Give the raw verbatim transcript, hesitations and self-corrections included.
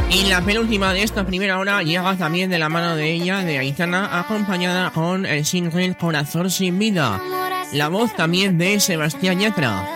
Y la penúltima de esta primera hora llega también de la mano de ella, de Aitana, acompañada con el single Corazón sin vida. La voz también de Sebastián Yatra.